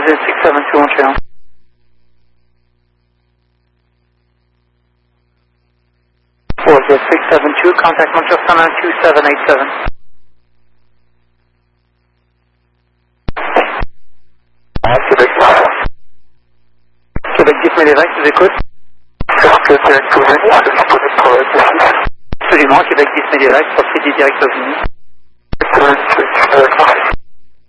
0672 Montreal. Four 0672, contact Montreal Sunrise 2787. Québec 10 Mélévac, je vous écoute. Est-ce que c'est tout venu, c'est disponible pour la Absolument, Québec 10 Mélévac, proximité direct aux Unis.